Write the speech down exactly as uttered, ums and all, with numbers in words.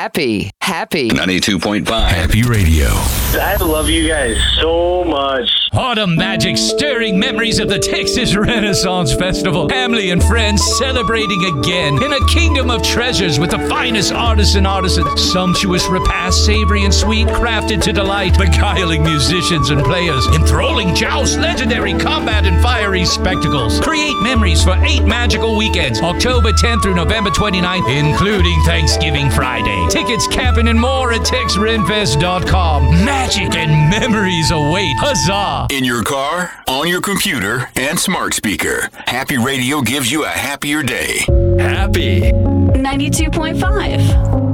Happy, happy. ninety-two point five Happy Radio. I love you guys so much. Autumn magic, stirring memories of the Texas Renaissance Festival. Family and friends celebrating again in a kingdom of treasures with the finest artists and artisans. Sumptuous repast, savory and sweet, crafted to delight. Beguiling musicians and players. Enthralling jousts, legendary combat and fiery spectacles. Create memories for eight magical weekends. October tenth through November twenty-ninth, including Thanksgiving Friday. Tickets, camping, and more at tex renfest dot com. Magic and memories await. Huzzah! In your car, on your computer, and smart speaker, Happy Radio gives you a happier day. Happy ninety-two point five